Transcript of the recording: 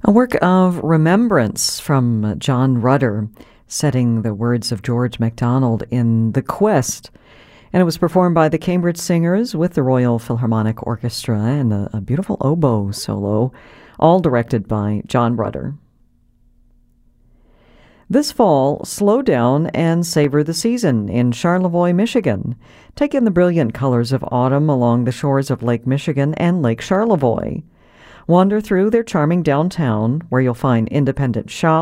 A work of remembrance from John Rutter, setting the words of George MacDonald in The Quest. And it was performed by the Cambridge Singers with the Royal Philharmonic Orchestra and a beautiful oboe solo, all directed by John Rutter. This fall, slow down and savor the season in Charlevoix, Michigan. Take in the brilliant colors of autumn along the shores of Lake Michigan and Lake Charlevoix. Wander through their charming downtown, where you'll find independent shops,